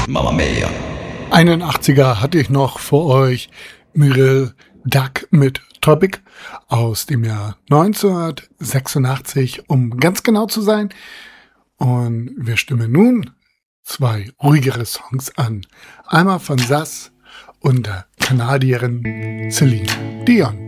Mamma mia. 81er hatte ich noch für euch Muriel Duck mit Topic aus dem Jahr 1986, um ganz genau zu sein. Und wir stimmen nun zwei ruhigere Songs an. Einmal von Sass und der Kanadierin Celine Dion.